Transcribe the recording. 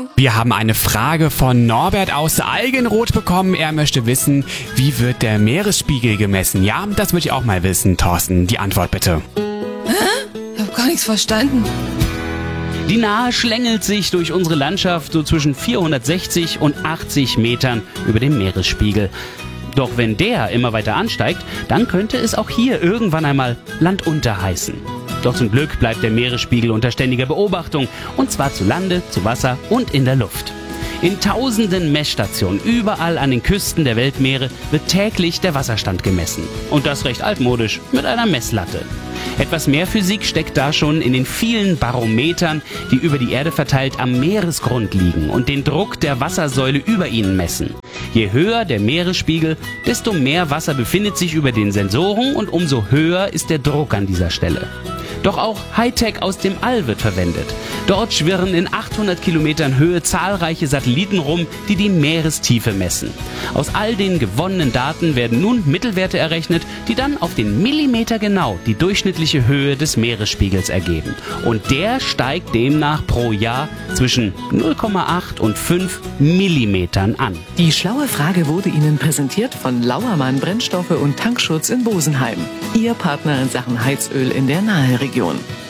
Ahnung. Wir haben eine Frage von Norbert aus Algenroth bekommen. Er möchte wissen, wie wird der Meeresspiegel gemessen? Ja, das würde ich auch mal wissen, Thorsten. Die Antwort bitte. Ich habe gar nichts verstanden. Die Nahe schlängelt sich durch unsere Landschaft so zwischen 460 und 80 Metern über dem Meeresspiegel. Doch wenn der immer weiter ansteigt, dann könnte es auch hier irgendwann einmal landunter heißen. Doch zum Glück bleibt der Meeresspiegel unter ständiger Beobachtung, und zwar zu Lande, zu Wasser und in der Luft. In tausenden Messstationen überall an den Küsten der Weltmeere wird täglich der Wasserstand gemessen. Und das recht altmodisch mit einer Messlatte. Etwas mehr Physik steckt da schon in den vielen Barometern, die über die Erde verteilt am Meeresgrund liegen und den Druck der Wassersäule über ihnen messen. Je höher der Meeresspiegel, desto mehr Wasser befindet sich über den Sensoren und umso höher ist der Druck an dieser Stelle. Doch auch Hightech aus dem All wird verwendet. Dort schwirren in 800 Kilometern Höhe zahlreiche Satelliten rum, die die Meerestiefe messen. Aus all den gewonnenen Daten werden nun Mittelwerte errechnet, die dann auf den Millimeter genau die durchschnittliche Höhe des Meeresspiegels ergeben. Und der steigt demnach pro Jahr zwischen 0,8 und 5 Millimetern an. Die schlaue Frage wurde Ihnen präsentiert von Lauermann Brennstoffe und Tankschutz in Bosenheim. Ihr Partner in Sachen Heizöl in der Nahe Region.